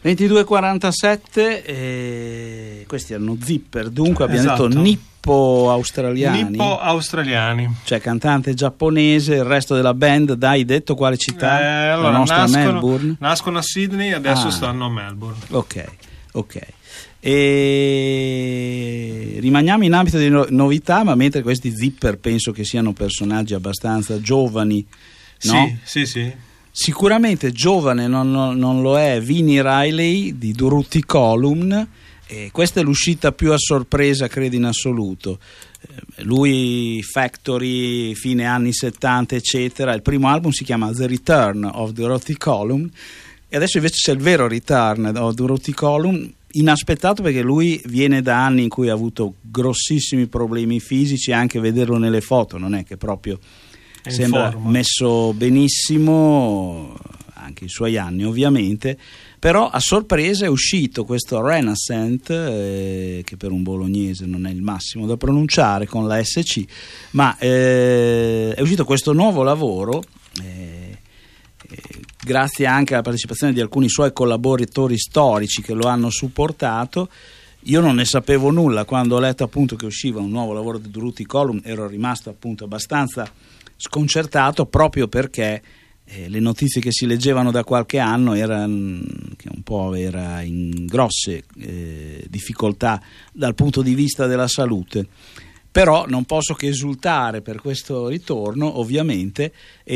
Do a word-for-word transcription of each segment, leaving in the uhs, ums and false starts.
ventidue e quarantasette, e questi erano Zipper, dunque abbiamo Esatto. detto Nippo australiani. Nippo australiani. Cioè cantante giapponese, il resto della band, dai, detto quale città? Eh, allora, La nostra nascono, Melbourne? nascono a Sydney e adesso Ah. stanno a Melbourne. Ok, ok. E rimaniamo in ambito di no- novità, ma mentre questi Zipper penso che siano personaggi abbastanza giovani, no? Sì, sì, sì. Sicuramente giovane non, non- non lo è Vini Riley di Durruti Column, e questa è l'uscita più a sorpresa credo in assoluto. Eh, lui Factory fine anni settanta eccetera, il primo album si chiama The Return of Durruti Column e adesso invece c'è il vero Return of Durruti Column, inaspettato perché lui viene da anni in cui ha avuto grossissimi problemi fisici, anche vederlo nelle foto non è che proprio È in sembra forma. messo benissimo, anche i suoi anni ovviamente, però a sorpresa è uscito questo Renaissance, eh, che per un bolognese non è il massimo da pronunciare con la S C, ma eh, è uscito questo nuovo lavoro, eh, eh, grazie anche alla partecipazione di alcuni suoi collaboratori storici che lo hanno supportato. Io non ne sapevo nulla quando ho letto appunto che usciva un nuovo lavoro di Durruti Column, ero rimasto appunto abbastanza sconcertato proprio perché eh, le notizie che si leggevano da qualche anno erano che un po' era in grosse eh, difficoltà dal punto di vista della salute, però non posso che esultare per questo ritorno ovviamente,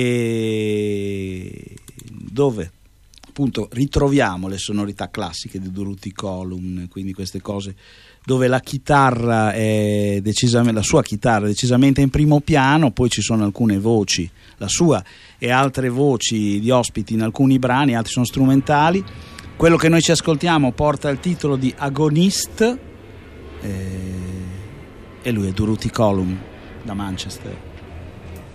e dove appunto ritroviamo le sonorità classiche di Durruti Column, quindi queste cose dove la chitarra è decisamente, la sua chitarra è decisamente in primo piano, poi ci sono alcune voci, la sua e altre voci di ospiti in alcuni brani, altri sono strumentali. Quello che noi ci ascoltiamo porta il titolo di Agonist, eh, e lui è Durruti Column da Manchester.